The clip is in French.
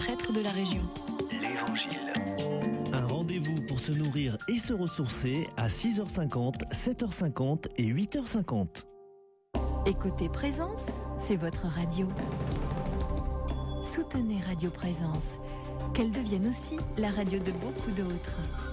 prêtres de la région. L'Évangile. Un rendez-vous pour se nourrir et se ressourcer à 6h50, 7h50 et 8h50. Écoutez Présence, c'est votre radio. Soutenez Radio Présence, qu'elle devienne aussi la radio de beaucoup d'autres.